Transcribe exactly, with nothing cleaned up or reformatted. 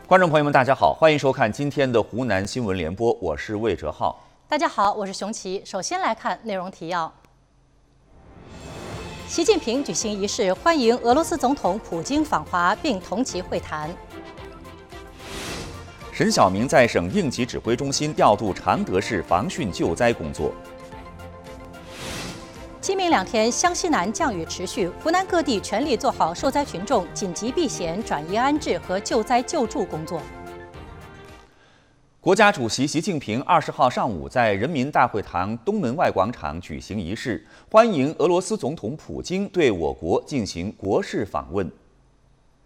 观众朋友们，大家好，欢迎收看今天的湖南新闻联播，我是魏哲浩。 大家好，我是熊琪。首先来看内容提要：习近平举行仪式欢迎俄罗斯总统普京访华，并同其会谈。 沈晓明在省应急指挥中心调度常德市防汛救灾工作。 今明两天，湘西南降雨持续，湖南各地全力做好受灾群众紧急避险、转移安置和救灾救助工作。 国家主席习近平二十号上午在人民大会堂东门外广场举行仪式，欢迎俄罗斯总统普京对我国进行国事访问。